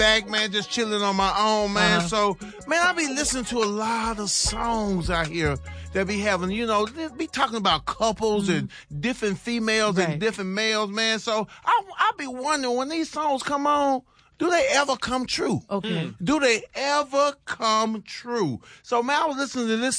back, man, just chilling on my own, man. So, man, I be listening to a lot of songs out here that be having, they be talking about couples and different females and different males, man. So I be wondering, when these songs come on, do they ever come true? Okay. Do they ever come true? So, man, I was listening to this